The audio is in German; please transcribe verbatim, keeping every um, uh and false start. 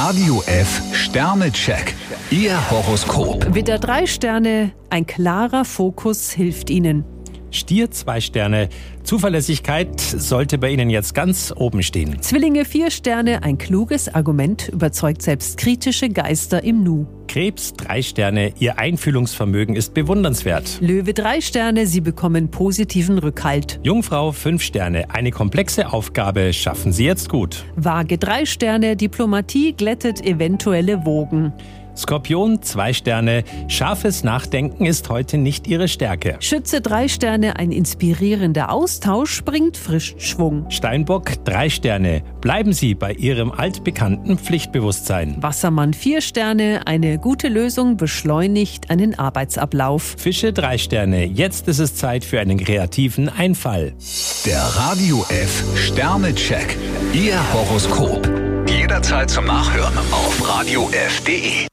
Radio F Sternecheck. Ihr Horoskop. Widder drei Sterne, ein klarer Fokus hilft Ihnen. Stier zwei Sterne, Zuverlässigkeit sollte bei Ihnen jetzt ganz oben stehen. Zwillinge vier Sterne, ein kluges Argument überzeugt selbst kritische Geister im Nu. Krebs drei Sterne, Ihr Einfühlungsvermögen ist bewundernswert. Löwe drei Sterne, Sie bekommen positiven Rückhalt. Jungfrau fünf Sterne, eine komplexe Aufgabe schaffen Sie jetzt gut. Waage drei Sterne, Diplomatie glättet eventuelle Wogen. Skorpion zwei Sterne, scharfes Nachdenken ist heute nicht Ihre Stärke. Schütze drei Sterne, ein inspirierender Austausch bringt frischen Schwung. Steinbock drei Sterne, bleiben Sie bei Ihrem altbekannten Pflichtbewusstsein. Wassermann vier Sterne, eine gute Lösung beschleunigt einen Arbeitsablauf. Fische drei Sterne, jetzt ist es Zeit für einen kreativen Einfall. Der Radio F Sternecheck. Ihr Horoskop. Jederzeit zum Nachhören auf radio f punkt de.